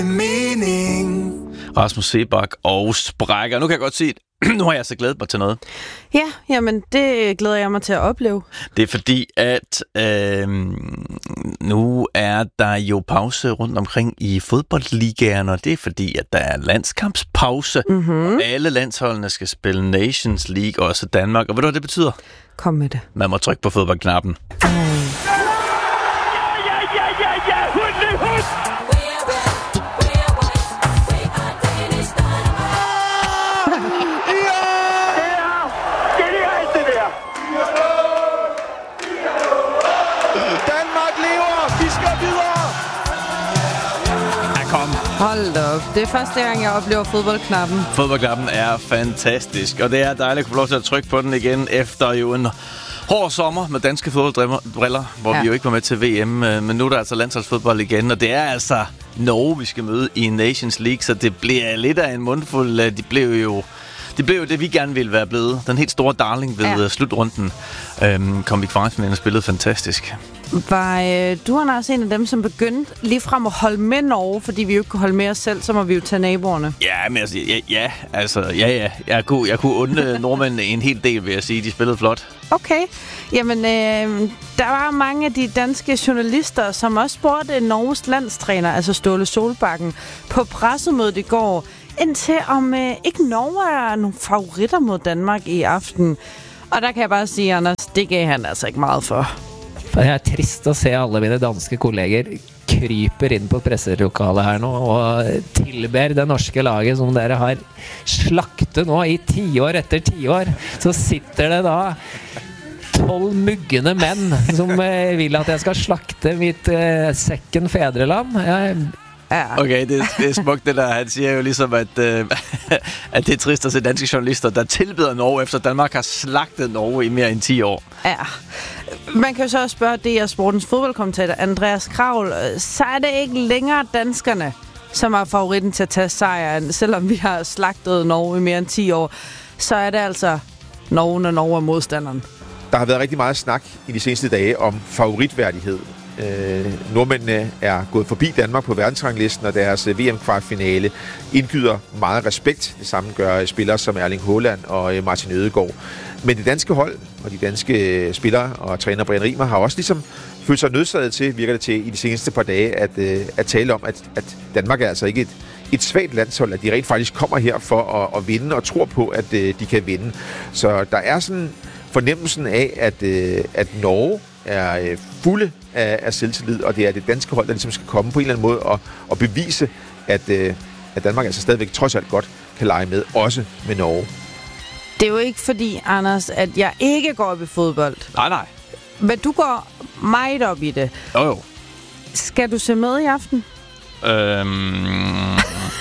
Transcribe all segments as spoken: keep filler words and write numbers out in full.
mening. Rasmus Seebach og Sprækker. Nu kan jeg godt se, nu har jeg så glædet mig til noget. Ja, jamen det glæder jeg mig til at opleve. Det er fordi, at øh, nu er der jo pause rundt omkring i fodboldligaen, og det er fordi, at der er landskampspause. Mm-hmm. Og alle landsholdene skal spille Nations League, også Danmark. Og ved du, hvad det betyder? Kom med det. Man må trykke på fodboldknappen. Ej. Hold da op. Det er første gang, jeg oplever fodboldknappen. Fodboldknappen er fantastisk, og det er dejligt at få lov til at trykke på den igen efter jo en hård sommer med danske fodboldbriller, hvor ja. vi jo ikke var med til V M, men nu er der altså landsholdsfodbold igen, og det er altså Norge, vi skal møde i Nations League, så det bliver lidt af en mundfuld. De blev jo Det blev jo det, vi gerne ville være blevet. Den helt store darling ved ja. slutrunden. Øhm, kom i kvartfinalen og spillede fantastisk. Var øh, du, Anders, en af dem, som begyndte ligefrem at holde med Norge, fordi vi jo ikke kunne holde med os selv, så må vi jo tage naboerne? Ja, men altså, ja, ja, altså, ja, ja. Jeg kunne, jeg kunne undre nordmændene en hel del, vil jeg sige. De spillede flot. Okay. Jamen, øh, der var mange af de danske journalister, som også spurgte Norges landstræner, altså Ståle Solbakken, på pressemødet i går, indtil om øh, ikke Norge er nogle favoritter mod Danmark i aften. Og der kan jeg bare sige, Anders, det gav han altså ikke meget for. Det er trist at se alle mine danske kolleger kryper inn på presselokalet her nå og tilber det norske laget som dere har slaktet nå i tiår etter tiår. Så sitter det da tolv muggende menn som eh, vil at jeg skal slakte mitt eh, sekken fædreland. Jeg Ja. Okay, det, det er smukt det der. Han siger jo ligesom, at, øh, at det er trist at se danske journalister, der tilbeder Norge, efter Danmark har slagtet Norge i mere end ti år. Ja. Man kan jo så også spørge D R Sportens fodboldkommentator Andreas Kravl, så er det ikke længere danskerne, som er favoritten til at tage sejren, selvom vi har slagtet Norge i mere end ti år, så er det altså Norge, når Norge er modstanderen. Der har været rigtig meget snak i de seneste dage om favoritværdighed. Øh, nordmændene er gået forbi Danmark på verdensranglisten, og deres V M-kvartfinale indgyder meget respekt. Det samme gør spillere som Erling Haaland og Martin Ødegaard. Men det danske hold og de danske spillere og træner Brian Riemer har også ligesom følt sig nødsaget til, virker det til, i de seneste par dage, at, at tale om, at, at Danmark er altså ikke et, et svagt landshold, at de rent faktisk kommer her for at, at vinde og tror på, at de kan vinde. Så der er sådan fornemmelsen af, at, at Norge er fulde af, af selvtillid, og det er det danske hold, der ligesom skal komme på en eller anden måde og, og bevise, at, at Danmark altså stadigvæk trods alt godt kan lege med, også med Norge. Det er jo ikke fordi, Anders, at jeg ikke går op i fodbold. Nej, nej. Men du går meget op i det. Jo, jo. Skal du se med i aften? Øhm...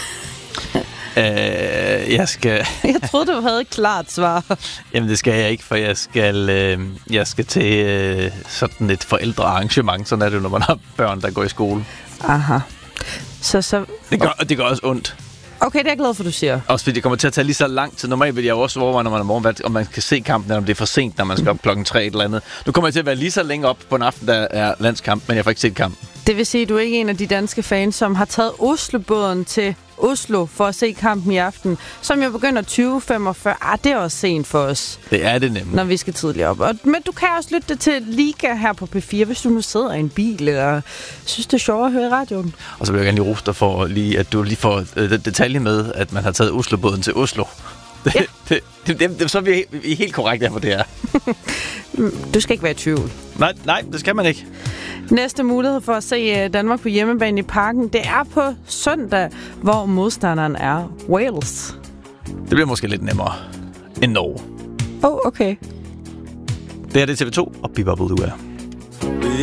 øh, jeg skal... jeg troede, du havde et klart svar. Jamen, det skal jeg ikke, for jeg skal, øh, jeg skal til øh, sådan et forældrearrangement. Sådan er det jo, når man har børn, der går i skole. Aha. Så, så... Det gør, det gør også ondt. Okay, det er jeg glad for, du siger. Også fordi det kommer til at tage lige så lang tid. Normalt vil jeg jo også overveje, når man er morgen, om man kan se kampen, eller om det er for sent, når man skal op klokken tre eller andet. Nu kommer jeg til at være lige så længe op på en aften, der er landskamp, men jeg får ikke set kampen. Det vil sige, at du er ikke en af de danske fans, som har taget Oslo-båden til Oslo for at se kampen i aften, som jo begynder tyve femogfyrre. Ah, det er også sent for os. Det er det nemlig. Når vi skal tidligt op. Og, men du kan også lytte det til Liga her på P fire, hvis du nu sidder i en bil, eller synes, det er sjovt at høre i radioen. Og så vil jeg gerne lige rose dig for, lige, at du lige får øh, detalje med, at man har taget Oslo-båden til Oslo. Det, ja. det, det, det, det, så er vi, vi er helt korrekt der, hvor det er. Du skal ikke være i tvivl. Nej, nej, det skal man ikke. Næste mulighed for at se Danmark på hjemmebane i Parken, det er på søndag, hvor modstanderen er Wales. Det bliver måske lidt nemmere end Norge. Åh, oh, okay. Det er det T V to, og Bibba, du er.